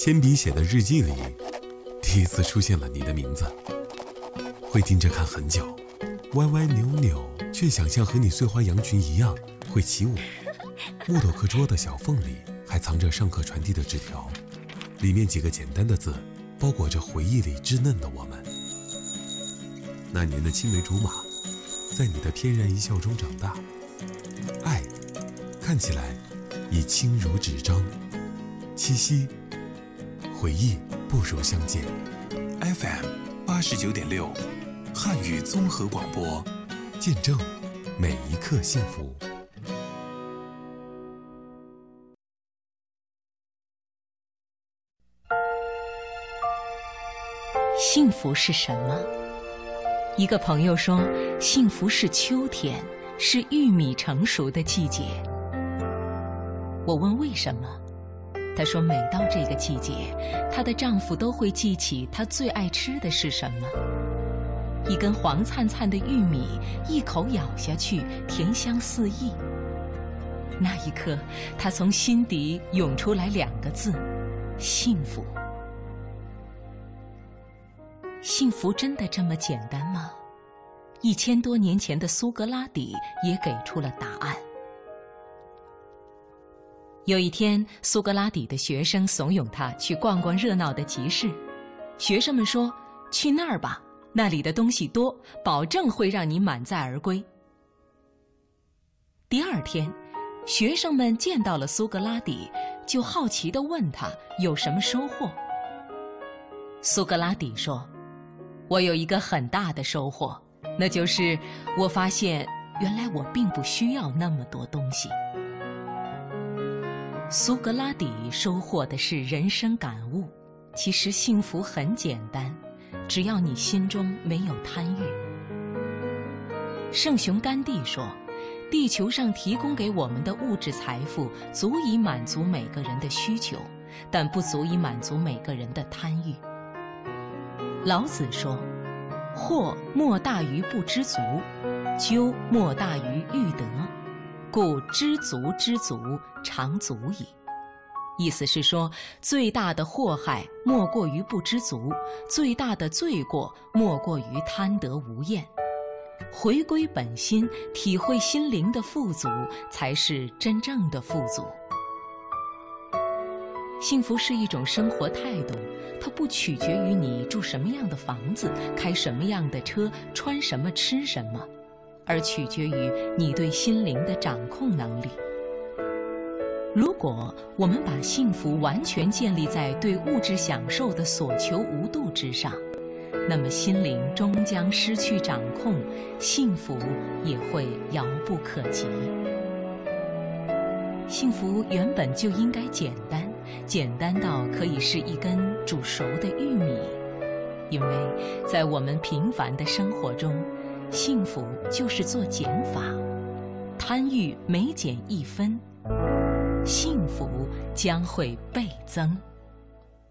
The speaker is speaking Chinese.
铅笔写的日记里，第一次出现了你的名字。会盯着看很久，歪歪扭扭，却想象和你碎花羊群一样会起舞。木头课桌的小缝里还藏着上课传递的纸条，里面几个简单的字，包裹着回忆里稚嫩的我们。那年的青梅竹马，在你的翩然一笑中长大。爱，看起来已轻如纸张。七夕，回忆不如相见。 FM89.6，汉语综合广播， 见证每一刻幸福。 幸福是什么？一个朋友说，幸福是秋天，是玉米成熟的季节。我问为什么？她说每到这个季节，她的丈夫都会记起她最爱吃的是什么。一根黄灿灿的玉米，一口咬下去，甜香四溢。那一刻，她从心底涌出来2个字：幸福。幸福真的这么简单吗？1000多年前的苏格拉底也给出了答案。有一天，苏格拉底的学生怂恿他去逛逛热闹的集市。学生们说：“去那儿吧，那里的东西多，保证会让你满载而归。”第2天，学生们见到了苏格拉底，就好奇地问他有什么收获。苏格拉底说：“我有一个很大的收获，那就是我发现原来我并不需要那么多东西。”苏格拉底收获的是人生感悟，其实幸福很简单，只要你心中没有贪欲。圣雄甘地说，地球上提供给我们的物质财富足以满足每个人的需求，但不足以满足每个人的贪欲。老子说，惑莫大于不知足，咎莫大于欲得，故知足之足，常足矣。意思是说，最大的祸害莫过于不知足，最大的罪过莫过于贪得无厌。回归本心，体会心灵的富足，才是真正的富足。幸福是一种生活态度，它不取决于你住什么样的房子，开什么样的车，穿什么吃什么，而取决于你对心灵的掌控能力。如果我们把幸福完全建立在对物质享受的所求无度之上，那么心灵终将失去掌控，幸福也会遥不可及。幸福原本就应该简单，简单到可以是一根煮熟的玉米，因为在我们平凡的生活中，幸福就是做减法，贪欲每减1分，幸福将会倍增。